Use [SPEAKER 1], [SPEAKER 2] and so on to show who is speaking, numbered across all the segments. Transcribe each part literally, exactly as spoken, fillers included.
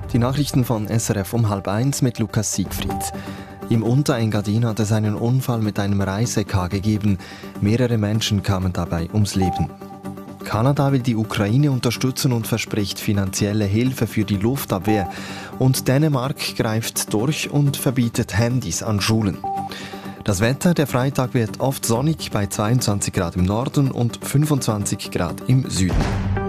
[SPEAKER 1] Die Nachrichten von S R F um halb eins mit Lukas Siegfried. Im Unterengadin hat es einen Unfall mit einem Reisekar gegeben. Mehrere Menschen kamen dabei ums Leben. Kanada will die Ukraine unterstützen und verspricht finanzielle Hilfe für die Luftabwehr. Und Dänemark greift durch und verbietet Handys an Schulen. Das Wetter, der Freitag wird oft sonnig bei zweiundzwanzig Grad im Norden und fünfundzwanzig Grad im Süden.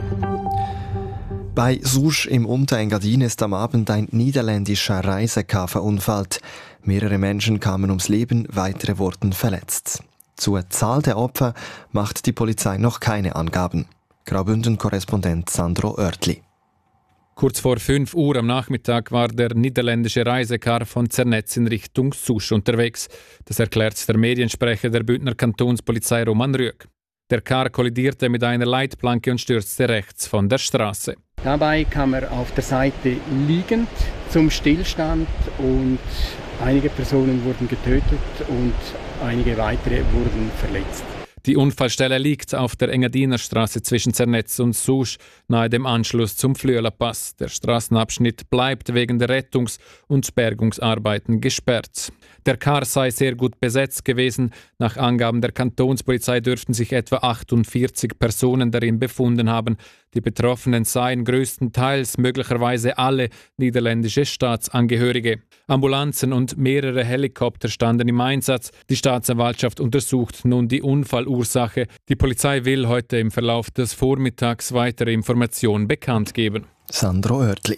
[SPEAKER 1] Bei Sousch im Unterengadin ist am Abend ein niederländischer Reisekar verunfallt. Mehrere Menschen kamen ums Leben, weitere wurden verletzt. Zur Zahl der Opfer macht die Polizei noch keine Angaben. Graubünden-Korrespondent Sandro Oertli.
[SPEAKER 2] Kurz vor fünf Uhr am Nachmittag war der niederländische Reisekar von Zernetz in Richtung Sousch unterwegs. Das erklärt der Mediensprecher der Bündner Kantonspolizei Roman Rüegg. Der Car kollidierte mit einer Leitplanke und stürzte rechts von der Straße.
[SPEAKER 3] Dabei kam er auf der Seite liegend zum Stillstand und einige Personen wurden getötet und einige weitere wurden verletzt.
[SPEAKER 2] Die Unfallstelle liegt auf der Engadiner Straße zwischen Zernetz und Sousch, nahe dem Anschluss zum Flüeler Pass. Der Straßenabschnitt bleibt wegen der Rettungs- und Bergungsarbeiten gesperrt. Der Car sei sehr gut besetzt gewesen. Nach Angaben der Kantonspolizei dürften sich etwa achtundvierzig Personen darin befunden haben. Die Betroffenen seien größtenteils möglicherweise alle niederländische Staatsangehörige. Ambulanzen und mehrere Helikopter standen im Einsatz. Die Staatsanwaltschaft untersucht nun die Unfallursache. Die Polizei will heute im Verlauf des Vormittags weitere Informationen bekannt geben.
[SPEAKER 1] Sandro Oertli.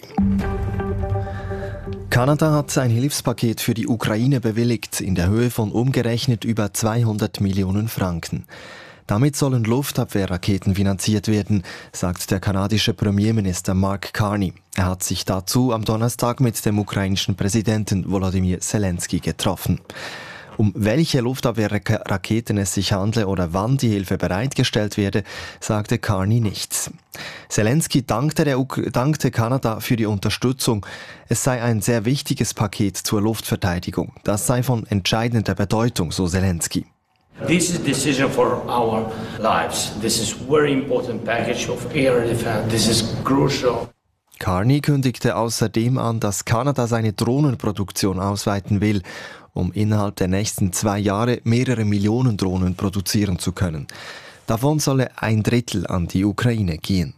[SPEAKER 1] Kanada hat ein Hilfspaket für die Ukraine bewilligt, in der Höhe von umgerechnet über zweihundert Millionen Franken. Damit sollen Luftabwehrraketen finanziert werden, sagt der kanadische Premierminister Mark Carney. Er hat sich dazu am Donnerstag mit dem ukrainischen Präsidenten Volodymyr Zelensky getroffen. Um welche Luftabwehrraketen es sich handle oder wann die Hilfe bereitgestellt werde, sagte Carney nichts. Zelensky dankte, der Uk- dankte Kanada für die Unterstützung. Es sei ein sehr wichtiges Paket zur Luftverteidigung. Das sei von entscheidender Bedeutung, so Zelensky.
[SPEAKER 4] This is a decision for our lives. This is a very important package of air defense. This is crucial.
[SPEAKER 1] Carney kündigte außerdem an, dass Kanada seine Drohnenproduktion ausweiten will, um innerhalb der nächsten zwei Jahre mehrere Millionen Drohnen produzieren zu können. Davon solle ein Drittel an die Ukraine gehen.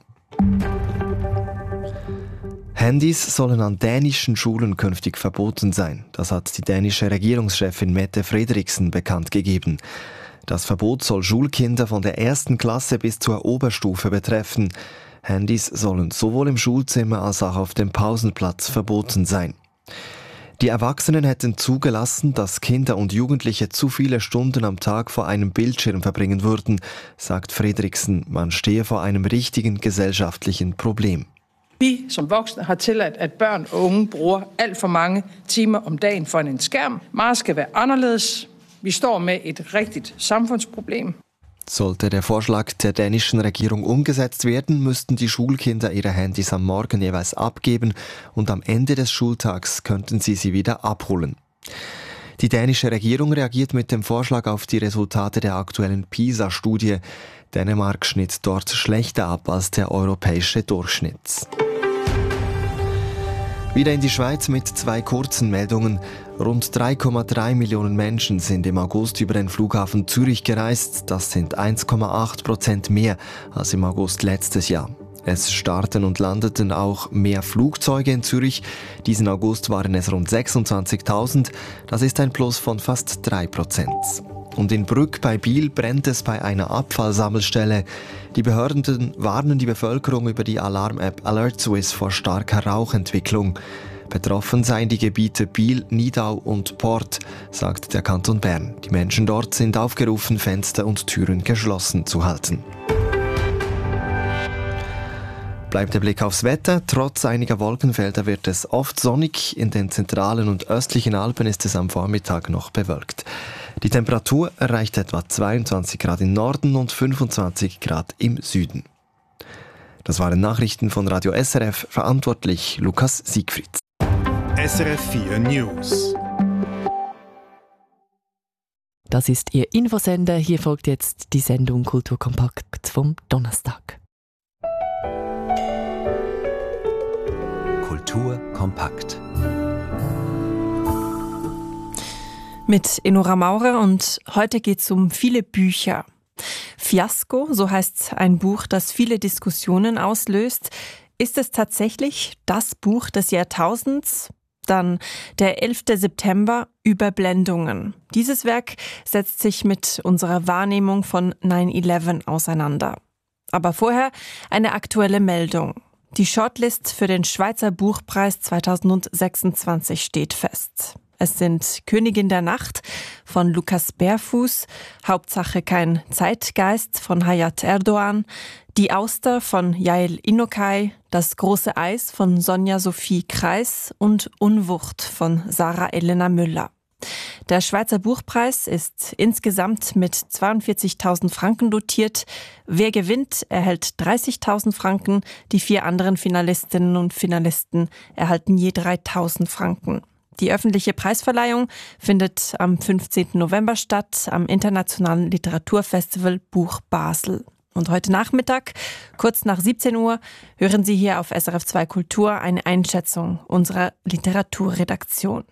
[SPEAKER 1] Handys sollen an dänischen Schulen künftig verboten sein. Das hat die dänische Regierungschefin Mette Frederiksen bekannt gegeben. Das Verbot soll Schulkinder von der ersten Klasse bis zur Oberstufe betreffen. Handys sollen sowohl im Schulzimmer als auch auf dem Pausenplatz verboten sein. Die Erwachsenen hätten zugelassen, dass Kinder und Jugendliche zu viele Stunden am Tag vor einem Bildschirm verbringen würden, sagt Frederiksen. Man stehe vor einem richtigen gesellschaftlichen Problem.
[SPEAKER 5] Vi som voksne har tilladt, at børn og unge bruger alt for mange timer om dagen for en skærm. Meget skal være anderledes. Vi står med et rigtigt samfundsproblem.
[SPEAKER 1] Sollte der Vorschlag der dänischen Regierung umgesetzt werden, müssten die Schulkinder ihre Handys am Morgen jeweils abgeben und am Ende des Schultags könnten sie sie wieder abholen. Die dänische Regierung reagiert mit dem Vorschlag auf die Resultate der aktuellen PISA-Studie. Dänemark schnitt dort schlechter ab als der europäische Durchschnitt. Wieder in die Schweiz mit zwei kurzen Meldungen. Rund drei Komma drei Millionen Menschen sind im August über den Flughafen Zürich gereist. Das sind eins Komma acht Prozent mehr als im August letztes Jahr. Es starten und landeten auch mehr Flugzeuge in Zürich. Diesen August waren es rund sechsundzwanzigtausend. Das ist ein Plus von fast drei Prozent. Und in Brügg bei Biel brennt es bei einer Abfallsammelstelle. Die Behörden warnen die Bevölkerung über die Alarm-App AlertSwiss vor starker Rauchentwicklung. Betroffen seien die Gebiete Biel, Nidau und Port, sagt der Kanton Bern. Die Menschen dort sind aufgerufen, Fenster und Türen geschlossen zu halten. Bleibt der Blick aufs Wetter. Trotz einiger Wolkenfelder wird es oft sonnig. In den zentralen und östlichen Alpen ist es am Vormittag noch bewölkt. Die Temperatur erreicht etwa zweiundzwanzig Grad im Norden und fünfundzwanzig Grad im Süden. Das waren Nachrichten von Radio S R F, verantwortlich Lukas Siegfried.
[SPEAKER 6] S R F vier News.
[SPEAKER 7] Das ist Ihr Infosender. Hier folgt jetzt die Sendung Kulturkompakt vom Donnerstag.
[SPEAKER 6] Kultur
[SPEAKER 8] Kultur kompakt.
[SPEAKER 9] Mit Enora Maurer und heute geht es um viele Bücher. Fiasko, so heißt ein Buch, das viele Diskussionen auslöst. Ist es tatsächlich das Buch des Jahrtausends? Dann der elfte September, Überblendungen. Dieses Werk setzt sich mit unserer Wahrnehmung von neun elf auseinander. Aber vorher eine aktuelle Meldung. Die Shortlist für den Schweizer Buchpreis zweitausendsechsundzwanzig steht fest. Es sind Königin der Nacht von Lukas Bärfuß, Hauptsache kein Zeitgeist von Hayat Erdoğan, Die Auster von Yael Inokai, Das große Eis von Sonja Sophie Kreis und Unwucht von Sarah Elena Müller. Der Schweizer Buchpreis ist insgesamt mit zweiundvierzigtausend Franken dotiert. Wer gewinnt, erhält dreißigtausend Franken. Die vier anderen Finalistinnen und Finalisten erhalten je dreitausend Franken. Die öffentliche Preisverleihung findet am fünfzehnten November statt, am Internationalen Literaturfestival Buch Basel. Und heute Nachmittag, kurz nach siebzehn Uhr, hören Sie hier auf S R F zwei Kultur eine Einschätzung unserer Literaturredaktion.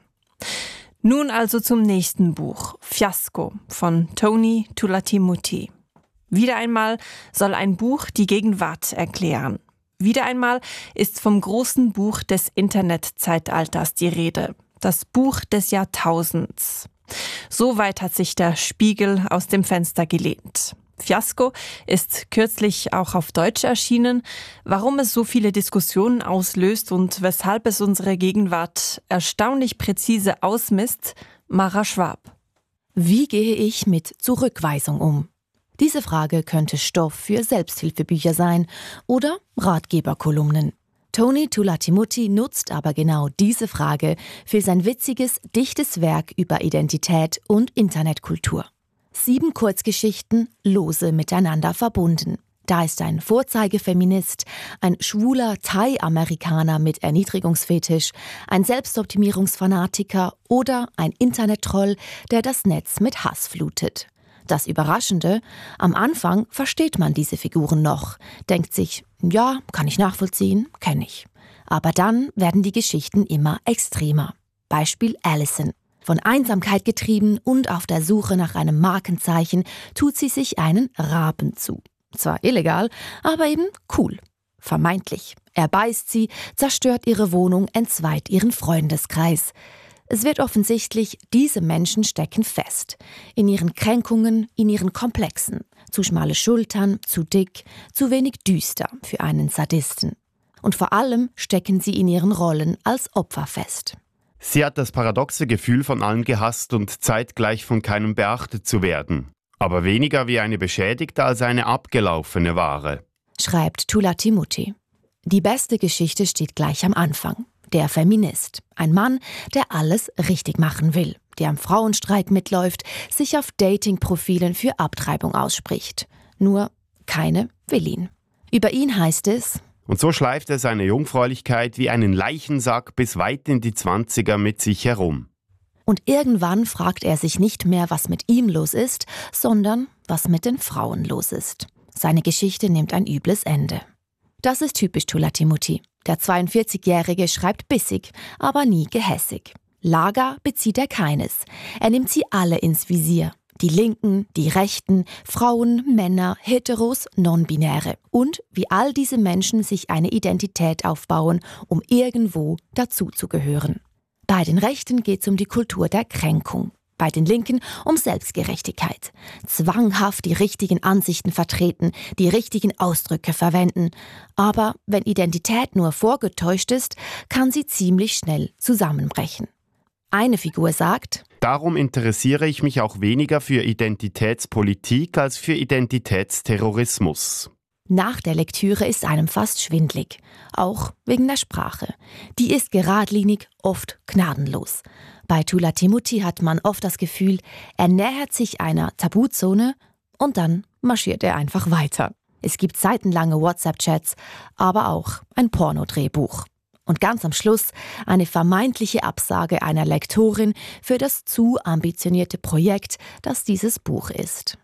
[SPEAKER 9] Nun also zum nächsten Buch, Fiasko von Tony Tulatimuti. Wieder einmal soll ein Buch die Gegenwart erklären. Wieder einmal ist vom großen Buch des Internetzeitalters die Rede. Das Buch des Jahrtausends. So weit hat sich der Spiegel aus dem Fenster gelehnt. Fiasko ist kürzlich auch auf Deutsch erschienen. Warum es so viele Diskussionen auslöst und weshalb es unsere Gegenwart erstaunlich präzise ausmisst, Mara Schwab.
[SPEAKER 10] Wie gehe ich mit Zurückweisung um? Diese Frage könnte Stoff für Selbsthilfebücher sein oder Ratgeberkolumnen. Tony Tulatimuti nutzt aber genau diese Frage für sein witziges, dichtes Werk über Identität und Internetkultur. Sieben Kurzgeschichten, lose miteinander verbunden. Da ist ein Vorzeigefeminist, ein schwuler Thai-Amerikaner mit Erniedrigungsfetisch, ein Selbstoptimierungsfanatiker oder ein Internet-Troll, der das Netz mit Hass flutet. Das Überraschende, am Anfang versteht man diese Figuren noch, denkt sich, ja, kann ich nachvollziehen, kenne ich. Aber dann werden die Geschichten immer extremer. Beispiel Alison. Von Einsamkeit getrieben und auf der Suche nach einem Markenzeichen tut sie sich einen Raben zu. Zwar illegal, aber eben cool. Vermeintlich. Er beißt sie, zerstört ihre Wohnung, entzweit ihren Freundeskreis. Es wird offensichtlich, diese Menschen stecken fest. In ihren Kränkungen, in ihren Komplexen. Zu schmale Schultern, zu dick, zu wenig düster für einen Sadisten. Und vor allem stecken sie in ihren Rollen als Opfer fest.
[SPEAKER 11] Sie hat das paradoxe Gefühl, von allen gehasst und zeitgleich von keinem beachtet zu werden. Aber weniger wie eine beschädigte als eine abgelaufene Ware.
[SPEAKER 10] Schreibt Tulatimuti. Die beste Geschichte steht gleich am Anfang. Der Feminist. Ein Mann, der alles richtig machen will. Der am Frauenstreik mitläuft, sich auf Dating-Profilen für Abtreibung ausspricht. Nur keine will ihn. Über ihn heißt es:
[SPEAKER 11] Und so schleift er seine Jungfräulichkeit wie einen Leichensack bis weit in die Zwanziger mit sich herum.
[SPEAKER 10] Und irgendwann fragt er sich nicht mehr, was mit ihm los ist, sondern was mit den Frauen los ist. Seine Geschichte nimmt ein übles Ende. Das ist typisch Tulatimuti. Der zweiundvierzigjährige schreibt bissig, aber nie gehässig. Lager bezieht er keines. Er nimmt sie alle ins Visier. Die Linken, die Rechten, Frauen, Männer, Heteros, Non-Binäre. Und wie all diese Menschen sich eine Identität aufbauen, um irgendwo dazuzugehören. Bei den Rechten geht es um die Kultur der Kränkung. Bei den Linken um Selbstgerechtigkeit. Zwanghaft die richtigen Ansichten vertreten, die richtigen Ausdrücke verwenden. Aber wenn Identität nur vorgetäuscht ist, kann sie ziemlich schnell zusammenbrechen. Eine Figur sagt:
[SPEAKER 11] Darum interessiere ich mich auch weniger für Identitätspolitik als für Identitätsterrorismus.
[SPEAKER 10] Nach der Lektüre ist einem fast schwindlig. Auch wegen der Sprache. Die ist geradlinig, oft gnadenlos. Bei Tulatimuti hat man oft das Gefühl, er nähert sich einer Tabuzone und dann marschiert er einfach weiter. Es gibt seitenlange WhatsApp-Chats, aber auch ein Pornodrehbuch. Und ganz am Schluss eine vermeintliche Absage einer Lektorin für das zu ambitionierte Projekt, das dieses Buch ist.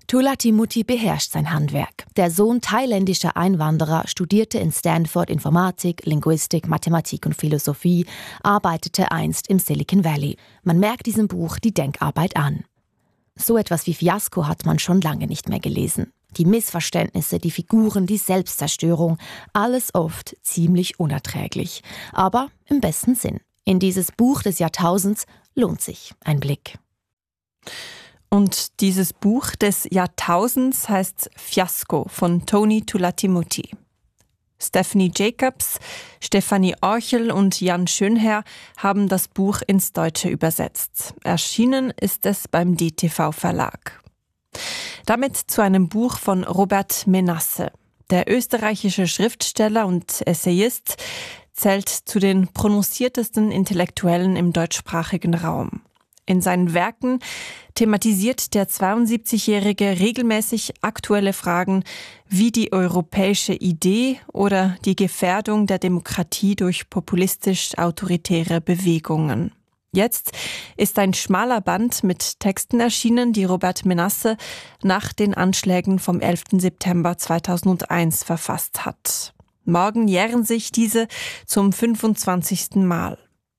[SPEAKER 10] Thulatimuthi beherrscht sein Handwerk. Der Sohn thailändischer Einwanderer studierte in Stanford Informatik, Linguistik, Mathematik und Philosophie, arbeitete einst im Silicon Valley. Man merkt diesem Buch die Denkarbeit an. So etwas wie Fiasko hat man schon lange nicht mehr gelesen. Die Missverständnisse, die Figuren, die Selbstzerstörung, alles oft ziemlich unerträglich. Aber im besten Sinn. In dieses Buch des Jahrtausends lohnt sich ein Blick.
[SPEAKER 9] Und dieses Buch des Jahrtausends heißt Fiasko von Tony Thulatimuthi. Stephanie Jacobs, Stefanie Orchel und Jan Schönherr haben das Buch ins Deutsche übersetzt. Erschienen ist es beim D T V Verlag. Damit zu einem Buch von Robert Menasse. Der österreichische Schriftsteller und Essayist zählt zu den prononciertesten Intellektuellen im deutschsprachigen Raum. In seinen Werken thematisiert der zweiundsiebzigjährige regelmäßig aktuelle Fragen wie die europäische Idee oder die Gefährdung der Demokratie durch populistisch-autoritäre Bewegungen. Jetzt ist ein schmaler Band mit Texten erschienen, die Robert Menasse nach den Anschlägen vom elften September zweitausendeins verfasst hat. Morgen jähren sich diese zum fünfundzwanzigsten Mal.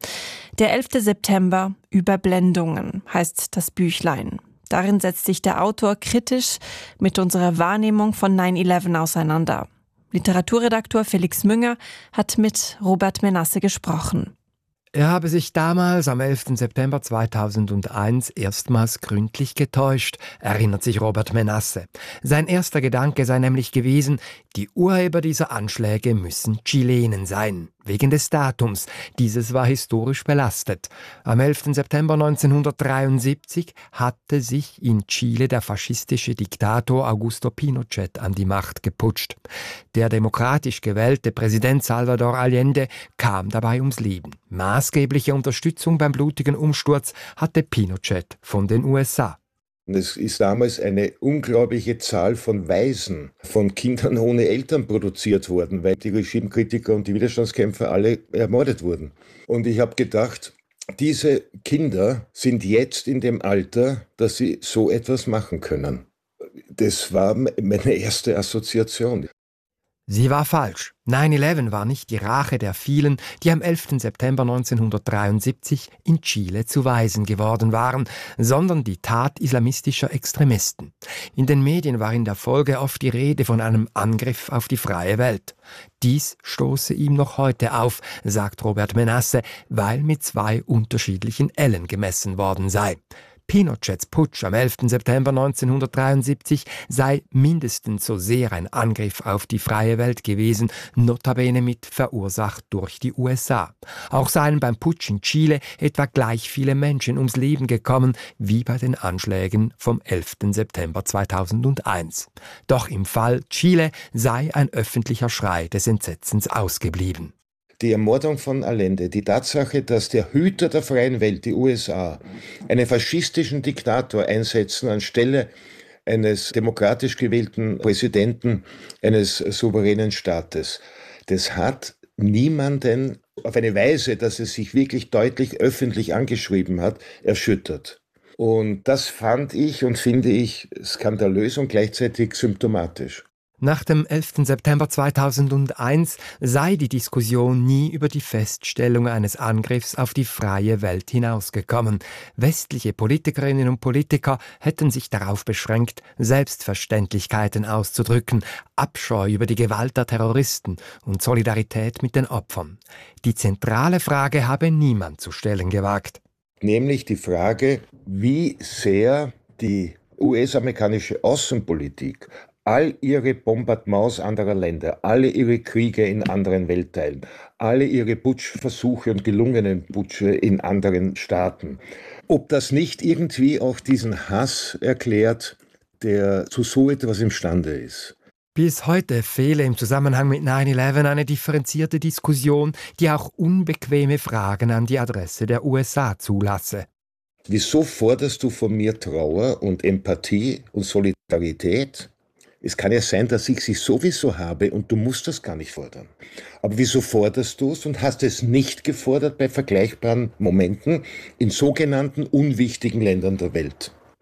[SPEAKER 9] Der elfte September, Überblendungen, heißt das Büchlein. Darin setzt sich der Autor kritisch mit unserer Wahrnehmung von neun elf auseinander. Literaturredaktor Felix Münger hat mit Robert Menasse gesprochen.
[SPEAKER 8] Er habe sich damals am elften September zweitausendeins erstmals gründlich getäuscht, erinnert sich Robert Menasse. Sein erster Gedanke sei nämlich gewesen, die Urheber dieser Anschläge müssen Chilenen sein, wegen des Datums. Dieses war historisch belastet. Am elften September neunzehnhundertdreiundsiebzig hatte sich in Chile der faschistische Diktator Augusto Pinochet an die Macht geputscht. Der demokratisch gewählte Präsident Salvador Allende kam dabei ums Leben. Maßgebliche Unterstützung beim blutigen Umsturz hatte Pinochet von den U S A.
[SPEAKER 12] Es ist damals eine unglaubliche Zahl von Waisen, von Kindern ohne Eltern produziert worden, weil die Regimekritiker und die Widerstandskämpfer alle ermordet wurden. Und ich habe gedacht, diese Kinder sind jetzt in dem Alter, dass sie so etwas machen können. Das war meine erste Assoziation.
[SPEAKER 8] Sie war falsch. neun elf war nicht die Rache der vielen, die am elften September neunzehnhundertdreiundsiebzig in Chile zu Waisen geworden waren, sondern die Tat islamistischer Extremisten. In den Medien war in der Folge oft die Rede von einem Angriff auf die freie Welt. Dies stoße ihm noch heute auf, sagt Robert Menasse, weil mit zwei unterschiedlichen Ellen gemessen worden sei. Pinochets Putsch am elften September neunzehnhundertdreiundsiebzig sei mindestens so sehr ein Angriff auf die freie Welt gewesen, notabene mit verursacht durch die U S A. Auch seien beim Putsch in Chile etwa gleich viele Menschen ums Leben gekommen wie bei den Anschlägen vom elften September zweitausendeins. Doch im Fall Chile sei ein öffentlicher Schrei des Entsetzens ausgeblieben.
[SPEAKER 12] Die Ermordung von Allende, die Tatsache, dass der Hüter der freien Welt, die U S A, einen faschistischen Diktator einsetzen anstelle eines demokratisch gewählten Präsidenten eines souveränen Staates, das hat niemanden auf eine Weise, dass es sich wirklich deutlich öffentlich angeschrieben hat, erschüttert. Und das fand ich und finde ich skandalös und gleichzeitig symptomatisch.
[SPEAKER 8] Nach dem elften September zweitausendeins sei die Diskussion nie über die Feststellung eines Angriffs auf die freie Welt hinausgekommen. Westliche Politikerinnen und Politiker hätten sich darauf beschränkt, Selbstverständlichkeiten auszudrücken, Abscheu über die Gewalt der Terroristen und Solidarität mit den Opfern. Die zentrale Frage habe niemand zu stellen gewagt.
[SPEAKER 12] Nämlich die Frage, wie sehr die U S-amerikanische Außenpolitik all ihre Bombardements anderer Länder, alle ihre Kriege in anderen Weltteilen, alle ihre Putschversuche und gelungenen Putsche in anderen Staaten, ob das nicht irgendwie auch diesen Hass erklärt, der zu so etwas imstande ist.
[SPEAKER 8] Bis heute fehle im Zusammenhang mit neun elf eine differenzierte Diskussion, die auch unbequeme Fragen an die Adresse der U S A zulasse.
[SPEAKER 12] Wieso forderst du von mir Trauer und Empathie und Solidarität? Es kann ja sein, dass ich sie sowieso habe und du musst das gar nicht fordern. Aber wieso forderst du es und hast es nicht gefordert bei vergleichbaren Momenten in sogenannten unwichtigen Ländern der Welt?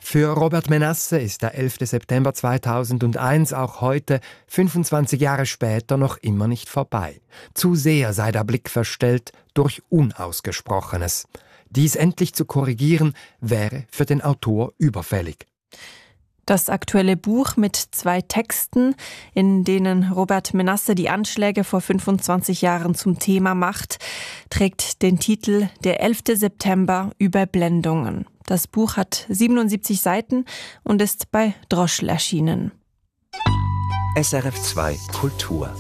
[SPEAKER 8] Für Robert Menasse ist der elfte September zweitausendeins auch heute, fünfundzwanzig Jahre später, noch immer nicht vorbei. Zu sehr sei der Blick verstellt durch Unausgesprochenes. Dies endlich zu korrigieren, wäre für den Autor überfällig.
[SPEAKER 9] Das aktuelle Buch mit zwei Texten, in denen Robert Menasse die Anschläge vor fünfundzwanzig Jahren zum Thema macht, trägt den Titel Der elfte September Überblendungen. Das Buch hat siebenundsiebzig Seiten und ist bei Droschl erschienen.
[SPEAKER 13] S R F zwei Kultur.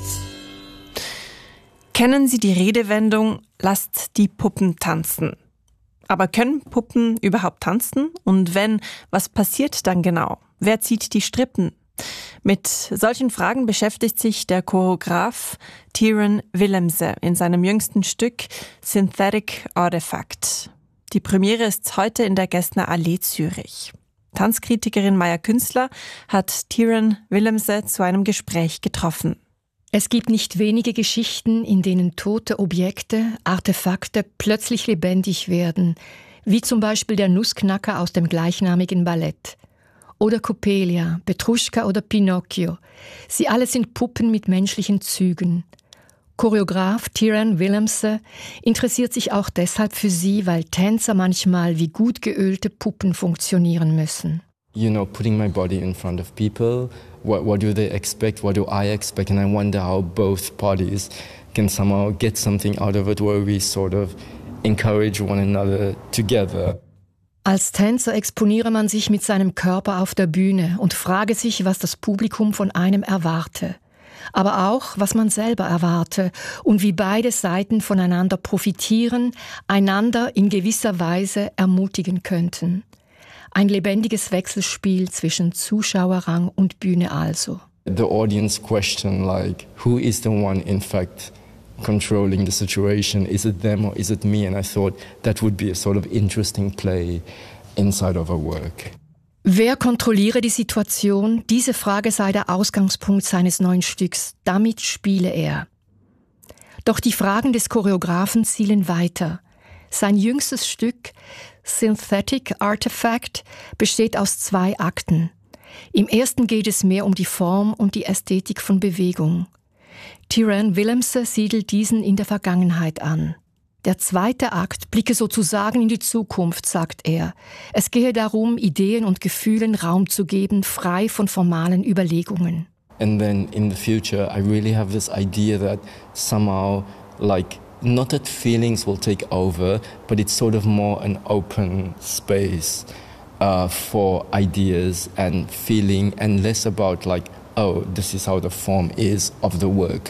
[SPEAKER 9] Kennen Sie die Redewendung „Lasst die Puppen tanzen"? Aber können Puppen überhaupt tanzen? Und wenn, was passiert dann genau? Wer zieht die Strippen? Mit solchen Fragen beschäftigt sich der Choreograf Tyrone Willemse in seinem jüngsten Stück Synthetic Artifact. Die Premiere ist heute in der Gessner Allee Zürich. Tanzkritikerin Maya Künstler hat Tyrone Willemse zu einem Gespräch getroffen.
[SPEAKER 14] Es gibt nicht wenige Geschichten, in denen tote Objekte, Artefakte plötzlich lebendig werden, wie zum Beispiel der Nussknacker aus dem gleichnamigen Ballett. Oder Coppelia, Petruschka oder Pinocchio. Sie alle sind Puppen mit menschlichen Zügen. Choreograf Tyrone Willemse interessiert sich auch deshalb für sie, weil Tänzer manchmal wie gut geölte Puppen funktionieren müssen.
[SPEAKER 15] You know, putting my body in front of people, what, what do they expect, what do I expect, and I wonder how both parties can somehow get something out of it where we sort of encourage one another together.
[SPEAKER 14] Als Tänzer exponiere man sich mit seinem Körper auf der Bühne und frage sich, was das Publikum von einem erwarte. Aber auch, was man selber erwarte und wie beide Seiten voneinander profitieren, einander in gewisser Weise ermutigen könnten. Ein lebendiges Wechselspiel zwischen Zuschauerrang und Bühne also.
[SPEAKER 15] The audience question like, who is the one in fact controlling the situation? Is it them or is it me? And I thought that would be a sort of interesting play inside of our work.
[SPEAKER 14] Wer kontrolliere die Situation? Diese Frage sei der Ausgangspunkt seines neuen Stücks. Damit spiele er. Doch die Fragen des Choreografen zielen weiter. Sein jüngstes Stück, Synthetic Artifact, besteht aus zwei Akten. Im ersten geht es mehr um die Form und die Ästhetik von Bewegung. Tyrone Willemse siedelt diesen in der Vergangenheit an. Der zweite Akt blicke sozusagen in die Zukunft, sagt er. Es gehe darum, Ideen und Gefühlen Raum zu geben, frei von formalen Überlegungen.
[SPEAKER 15] And then in the future, I really have this idea that somehow, like, not that feelings will take over, but it's sort of more an open space uh, for ideas and feeling, and less about like, oh, this is how the form is of the work.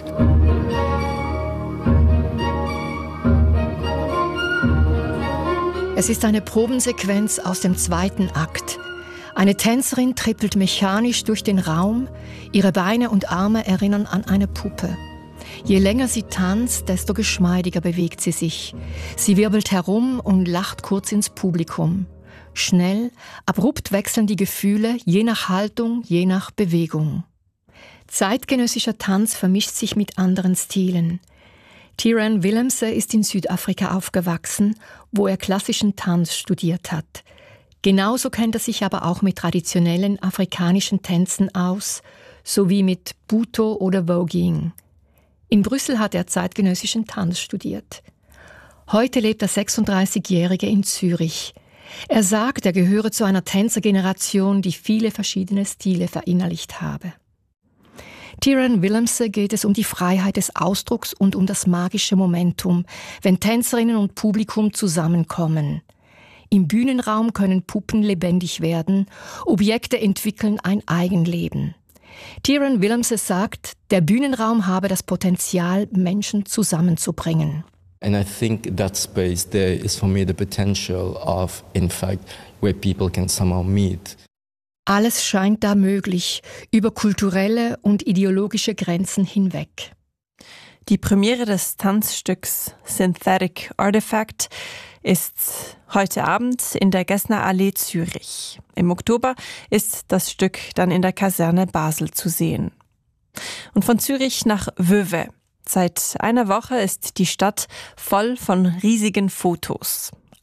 [SPEAKER 14] Es ist eine Probensequenz aus dem zweiten Akt. Eine Tänzerin trippelt mechanisch durch den Raum, ihre Beine und Arme erinnern an eine Puppe. Je länger sie tanzt, desto geschmeidiger bewegt sie sich. Sie wirbelt herum und lacht kurz ins Publikum. Schnell, abrupt wechseln die Gefühle, je nach Haltung, je nach Bewegung. Zeitgenössischer Tanz vermischt sich mit anderen Stilen. Tyrone Willemse ist in Südafrika aufgewachsen, wo er klassischen Tanz studiert hat. Genauso kennt er sich aber auch mit traditionellen afrikanischen Tänzen aus, sowie mit Buto oder Voguing. In Brüssel hat er zeitgenössischen Tanz studiert. Heute lebt der sechsunddreißigjährige in Zürich. Er sagt, er gehöre zu einer Tänzergeneration, die viele verschiedene Stile verinnerlicht habe. Tyrone Willemse geht es um die Freiheit des Ausdrucks und um das magische Momentum, wenn Tänzerinnen und Publikum zusammenkommen. Im Bühnenraum können Puppen lebendig werden, Objekte entwickeln ein Eigenleben. Tyrone Willemse sagt, der Bühnenraum habe das Potenzial, Menschen zusammenzubringen.
[SPEAKER 15] And I think that space there is for me the potential of, in fact, where people can somehow meet.
[SPEAKER 14] Alles scheint da möglich, über kulturelle und ideologische Grenzen hinweg.
[SPEAKER 9] Die Premiere des Tanzstücks Synthetic Artifact ist heute Abend in der Gessner Allee Zürich. Im Oktober ist das Stück dann in der Kaserne Basel zu sehen. Und von Zürich nach Vevey. Seit einer Woche ist die Stadt voll von riesigen Fotos.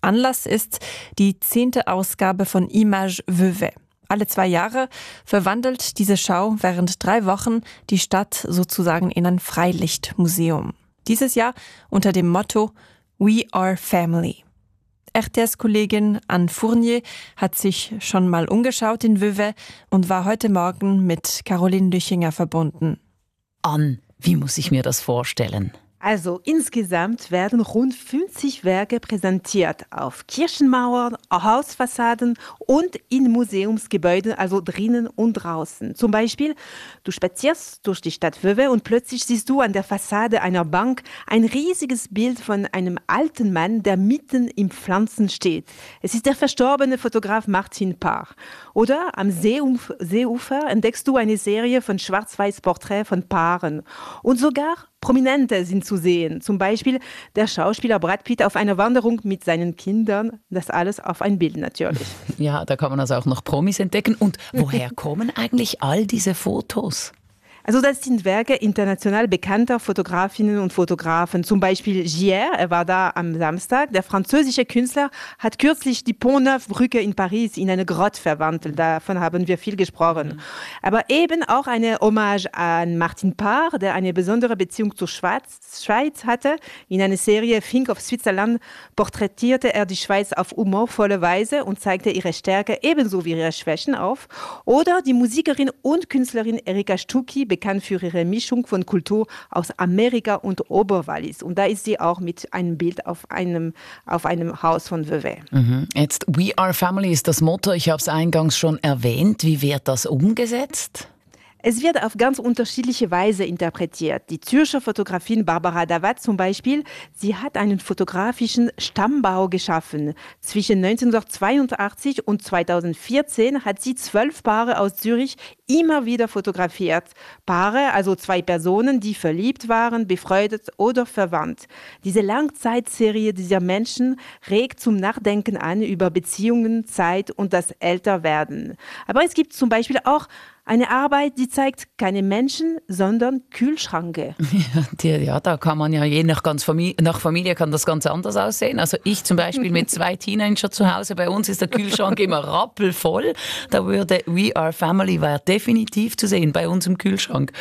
[SPEAKER 9] Anlass ist die zehnte Ausgabe von Images Vevey. Alle zwei Jahre verwandelt diese Schau während drei Wochen die Stadt sozusagen in ein Freilichtmuseum. Dieses Jahr unter dem Motto We are Family. R T S-Kollegin Anne Fournier hat sich schon mal umgeschaut in Vevey und war heute Morgen mit Caroline Lüchinger verbunden.
[SPEAKER 16] Anne, wie muss ich mir das vorstellen?
[SPEAKER 17] Also insgesamt werden rund fünfzig Werke präsentiert auf Kirchenmauern, Hausfassaden und in Museumsgebäuden, also drinnen und draußen. Zum Beispiel, du spazierst durch die Stadt Vevey und plötzlich siehst du an der Fassade einer Bank ein riesiges Bild von einem alten Mann, der mitten im Pflanzen steht. Es ist der verstorbene Fotograf Martin Parr. Oder am Seeuf- Seeufer entdeckst du eine Serie von Schwarz-Weiß-Porträts von Paaren. Und sogar Prominente sind zu sehen, zum Beispiel der Schauspieler Brad Pitt auf einer Wanderung mit seinen Kindern. Das alles auf ein Bild natürlich.
[SPEAKER 16] Ja, da kann man also auch noch Promis entdecken. Und woher kommen eigentlich all diese Fotos?
[SPEAKER 17] Also das sind Werke international bekannter Fotografinnen und Fotografen. Zum Beispiel Gier, er war da am Samstag. Der französische Künstler hat kürzlich die Pont-Neuf-Brücke in Paris in eine Grotte verwandelt. Davon haben wir viel gesprochen. Mhm. Aber eben auch eine Hommage an Martin Parr, der eine besondere Beziehung zur Schweiz, Schweiz hatte. In einer Serie Think of Switzerland porträtierte er die Schweiz auf humorvolle Weise und zeigte ihre Stärke ebenso wie ihre Schwächen auf. Oder die Musikerin und Künstlerin Erika Stucki, bekannt für ihre Mischung von Kultur aus Amerika und Oberwallis. Und da ist sie auch mit einem Bild auf einem, auf einem Haus von Vevey.
[SPEAKER 16] Mhm. Jetzt, We are Family ist das Motto, ich habe es eingangs schon erwähnt. Wie wird das umgesetzt?
[SPEAKER 17] Es wird auf ganz unterschiedliche Weise interpretiert. Die Zürcher Fotografin Barbara Davat zum Beispiel, sie hat einen fotografischen Stammbau geschaffen. Zwischen neunzehnhundertzweiundachtzig und zweitausendvierzehn hat sie zwölf Paare aus Zürich immer wieder fotografiert. Paare, also zwei Personen, die verliebt waren, befreundet oder verwandt. Diese Langzeitserie dieser Menschen regt zum Nachdenken an über Beziehungen, Zeit und das Älterwerden. Aber es gibt zum Beispiel auch eine Arbeit, die zeigt keine Menschen, sondern Kühlschranke.
[SPEAKER 16] Ja, die, ja, da kann man ja je nach, ganz Familie, nach Familie kann das ganz anders aussehen. Also ich zum Beispiel mit zwei Teenagern zu Hause, bei uns ist der Kühlschrank immer rappelvoll. Da würde We Are Family war definitiv zu sehen bei uns im Kühlschrank.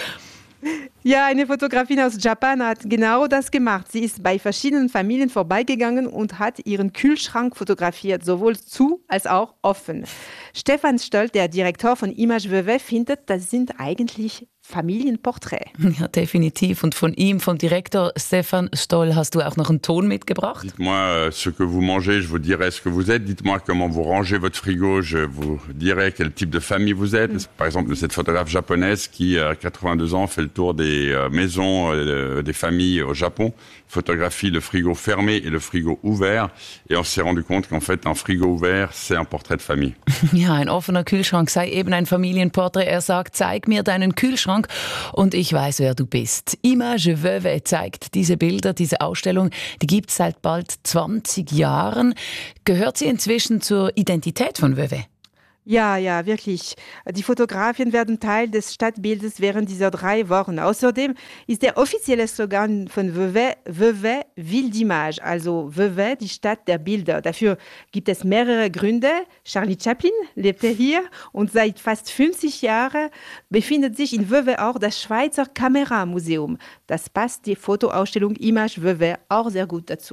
[SPEAKER 17] Ja, eine Fotografin aus Japan hat genau das gemacht. Sie ist bei verschiedenen Familien vorbeigegangen und hat ihren Kühlschrank fotografiert, sowohl zu als auch offen. Stefan Stoll, der Direktor von Images Vevey, findet, das sind eigentlich Familienporträts.
[SPEAKER 16] Ja, definitiv. Und von ihm, vom Direktor Stefan Stoll, hast du auch noch einen Ton mitgebracht?
[SPEAKER 18] Dites-moi ce que vous mangez, je vous dirai ce que vous êtes. Dites-moi comment vous rangez votre frigo, je vous dirai quel type de famille vous êtes. Mm. Par exemple, cette photographe japonaise qui, à quatre-vingt-deux ans, fait le tour des maisons, des familles au Japon, photographie le frigo fermé et le frigo ouvert. Et on s'est rendu compte qu'en fait, un frigo ouvert, c'est un portrait de famille.
[SPEAKER 16] Ja, ein offener Kühlschrank sei eben ein Familienporträt. Er sagt, zeig mir deinen Kühlschrank und ich weiß, wer du bist. Images Vevey zeigt diese Bilder, diese Ausstellung, die gibt es seit bald zwanzig Jahren. Gehört sie inzwischen zur Identität von Vevey?
[SPEAKER 17] Ja, ja, wirklich. Die Fotografien werden Teil des Stadtbildes während dieser drei Wochen. Außerdem ist der offizielle Slogan von Vevey, Vevey, Ville d'Image, also Vevey, die Stadt der Bilder. Dafür gibt es mehrere Gründe. Charlie Chaplin lebte hier und seit fast fünfzig Jahren befindet sich in Vevey auch das Schweizer Kameramuseum. Das passt die Fotoausstellung Images Vevey auch sehr gut dazu.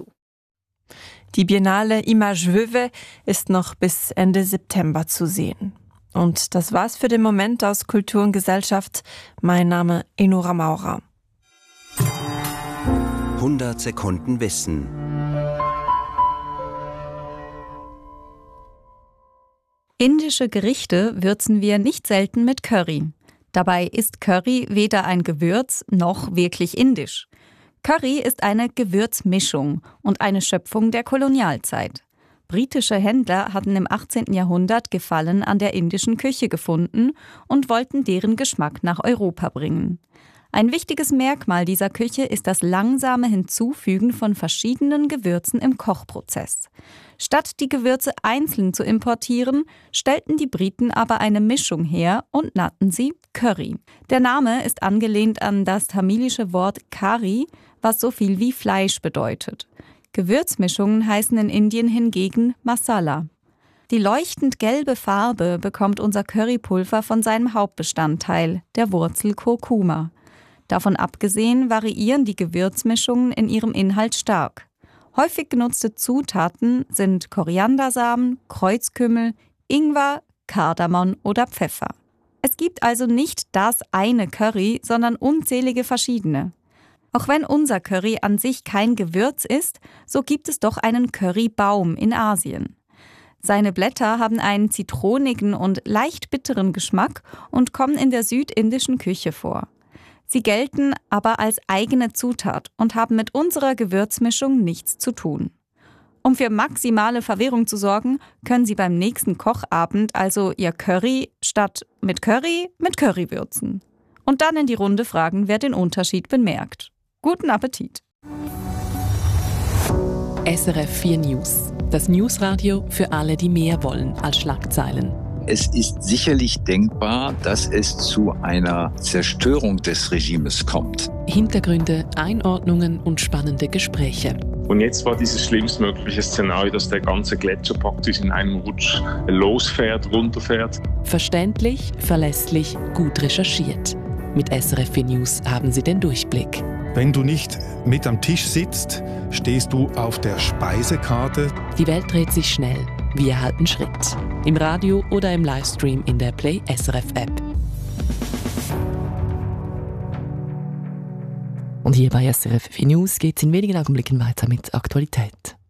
[SPEAKER 9] Die Biennale Images Vevey ist noch bis Ende September zu sehen. Und das war's für den Moment aus Kultur und Gesellschaft. Mein Name Enora Maurer.
[SPEAKER 13] hundert Sekunden Wissen.
[SPEAKER 19] Indische Gerichte würzen wir nicht selten mit Curry. Dabei ist Curry weder ein Gewürz noch wirklich indisch. Curry ist eine Gewürzmischung und eine Schöpfung der Kolonialzeit. Britische Händler hatten im achtzehnten Jahrhundert Gefallen an der indischen Küche gefunden und wollten deren Geschmack nach Europa bringen. Ein wichtiges Merkmal dieser Küche ist das langsame Hinzufügen von verschiedenen Gewürzen im Kochprozess. Statt die Gewürze einzeln zu importieren, stellten die Briten aber eine Mischung her und nannten sie Curry. Der Name ist angelehnt an das tamilische Wort Kari, was so viel wie Fleisch bedeutet. Gewürzmischungen heißen in Indien hingegen Masala. Die leuchtend gelbe Farbe bekommt unser Currypulver von seinem Hauptbestandteil, der Wurzel Kurkuma. Davon abgesehen variieren die Gewürzmischungen in ihrem Inhalt stark. Häufig genutzte Zutaten sind Koriandersamen, Kreuzkümmel, Ingwer, Kardamom oder Pfeffer. Es gibt also nicht das eine Curry, sondern unzählige verschiedene. Auch wenn unser Curry an sich kein Gewürz ist, so gibt es doch einen Currybaum in Asien. Seine Blätter haben einen zitronigen und leicht bitteren Geschmack und kommen in der südindischen Küche vor. Sie gelten aber als eigene Zutat und haben mit unserer Gewürzmischung nichts zu tun. Um für maximale Verwirrung zu sorgen, können Sie beim nächsten Kochabend also Ihr Curry statt mit Curry mit Curry würzen. Und dann in die Runde fragen, wer den Unterschied bemerkt. Guten Appetit!
[SPEAKER 7] S R F vier News. Das Newsradio für alle, die mehr wollen als Schlagzeilen.
[SPEAKER 20] Es ist sicherlich denkbar, dass es zu einer Zerstörung des Regimes kommt.
[SPEAKER 7] Hintergründe, Einordnungen und spannende Gespräche.
[SPEAKER 21] Und jetzt war dieses schlimmstmögliche Szenario, dass der ganze Gletscher praktisch in einem Rutsch losfährt, runterfährt.
[SPEAKER 7] Verständlich, verlässlich, gut recherchiert. Mit S R F vier News haben Sie den Durchblick.
[SPEAKER 6] Wenn du nicht mit am Tisch sitzt, stehst du auf der Speisekarte.
[SPEAKER 7] Die Welt dreht sich schnell. Wir halten Schritt. Im Radio oder im Livestream in der Play S R F App. Und hier bei S R F vier News geht es in wenigen Augenblicken weiter mit Aktualität.